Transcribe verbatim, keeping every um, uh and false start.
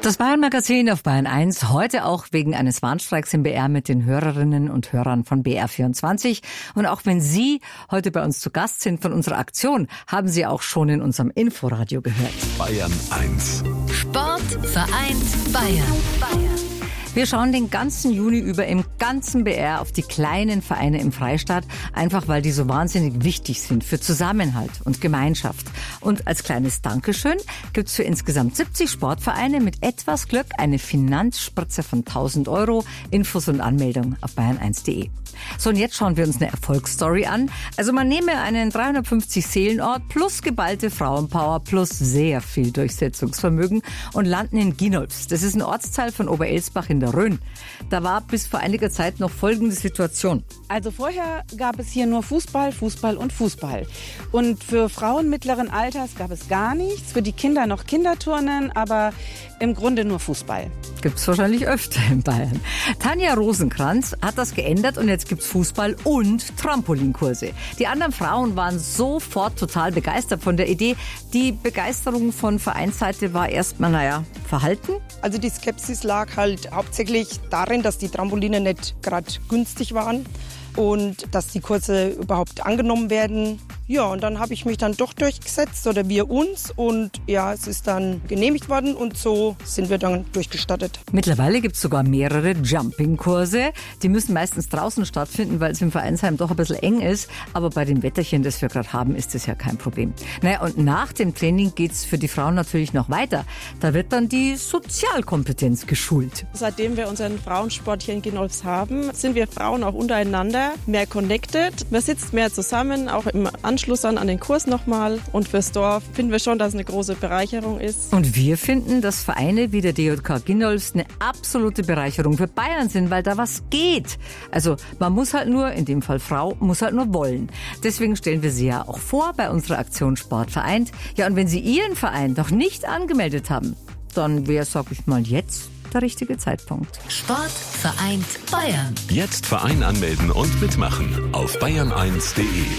Das Bayern-Magazin auf Bayern eins, heute auch wegen eines Warnstreiks im B R mit den Hörerinnen und Hörern von B R vierundzwanzig. Und auch wenn Sie heute bei uns zu Gast sind von unserer Aktion, haben Sie auch schon in unserem Inforadio gehört. Bayern eins. Sport vereint Bayern. Bayern. Wir schauen den ganzen Juni über im ganzen B R auf die kleinen Vereine im Freistaat, einfach weil die so wahnsinnig wichtig sind für Zusammenhalt und Gemeinschaft. Und als kleines Dankeschön gibt's für insgesamt siebzig Sportvereine mit etwas Glück eine Finanzspritze von tausend Euro. Infos und Anmeldung auf bayern eins punkt de. So, und jetzt schauen wir uns eine Erfolgsstory an. Also man nehme einen dreihundertfünfzig Seelenort plus geballte Frauenpower plus sehr viel Durchsetzungsvermögen und landen in Ginolfs. Das ist ein Ortsteil von Oberelsbach in der Rhön. Da war bis vor einiger Zeit noch folgende Situation. Also vorher gab es hier nur Fußball, Fußball und Fußball. Und für Frauen mittleren Alters gab es gar nichts. Für die Kinder noch Kinderturnen, aber im Grunde nur Fußball. Gibt's wahrscheinlich öfter in Bayern. Tanja Rosenkranz hat das geändert und jetzt gibt's Fußball und Trampolinkurse. Die anderen Frauen waren sofort total begeistert von der Idee. Die Begeisterung von Vereinsseite war erstmal, naja, verhalten. Also die Skepsis lag halt hauptsächlich darin, dass die Trampoline nicht gerade günstig waren und dass die Kurse überhaupt angenommen werden. Ja, und dann habe ich mich dann doch durchgesetzt oder wir uns und ja, es ist dann genehmigt worden und so sind wir dann durchgestartet. Mittlerweile gibt es sogar mehrere Jumping-Kurse. Die müssen meistens draußen stattfinden, weil es im Vereinsheim doch ein bisschen eng ist. Aber bei dem Wetterchen, das wir gerade haben, ist das ja kein Problem. Naja, und nach dem Training geht es für die Frauen natürlich noch weiter. Da wird dann die Sozialkompetenz geschult. Seitdem wir unseren Frauensport hier in Ginolfs haben, sind wir Frauen auch untereinander mehr connected. Man sitzt mehr zusammen, auch im Anschluss an, an den Kurs nochmal. Und fürs Dorf finden wir schon, dass es eine große Bereicherung ist. Und wir finden, dass Vereine wie der D J K Ginolfs eine absolute Bereicherung für Bayern sind, weil da was geht. Also man muss halt nur, in dem Fall Frau, muss halt nur wollen. Deswegen stellen wir sie ja auch vor bei unserer Aktion Sport vereint. Ja, und wenn Sie Ihren Verein noch nicht angemeldet haben, dann wäre, sag ich mal, jetzt der richtige Zeitpunkt. Sport vereint Bayern. Jetzt Verein anmelden und mitmachen auf bayern eins punkt de.